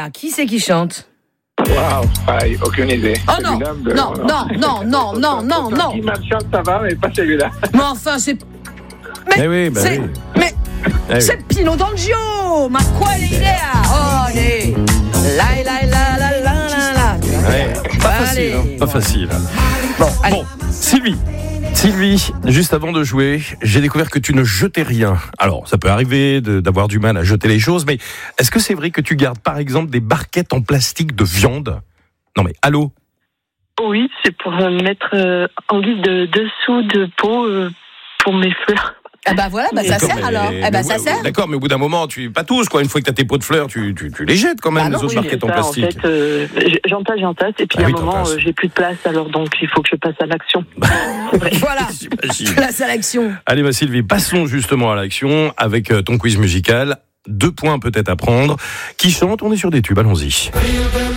qui c'est qui chante? Waouh, aucune idée. Oh non, non. Qui chante, ça va, mais pas celui-là. Mais enfin, c'est... Eh oui, bah c'est... oui. Mais... Eh c'est Pino D'Angio. Ma quale idea? Oh, allez. La. Ouais, pas facile, hein, pas facile. Bon, Sylvie, juste avant de jouer, j'ai découvert que tu ne jetais rien. Alors, ça peut arriver d'avoir du mal à jeter les choses, mais est-ce que c'est vrai que tu gardes par exemple des barquettes en plastique de viande? Non mais, allô? Oui, c'est pour mettre en guise de dessous de pot pour mes fleurs. Ah bah voilà, bah ça sert alors. Eh bah ça sert. D'accord, mais au bout d'un moment, pas tous, quoi. Une fois que tu as tes pots de fleurs, tu les jettes quand même, Bah non, les autres Oui, barquettes c'est en ça, plastique. En fait, j'entasse, et puis à un moment, j'ai plus de place, alors donc il faut que je passe à l'action. C'est vrai. Voilà, J'imagine. place à l'action. Allez, ma Sylvie, passons justement à l'action avec ton quiz musical. 2 points peut-être à prendre. Qui chante? On est sur des tubes, allons-y.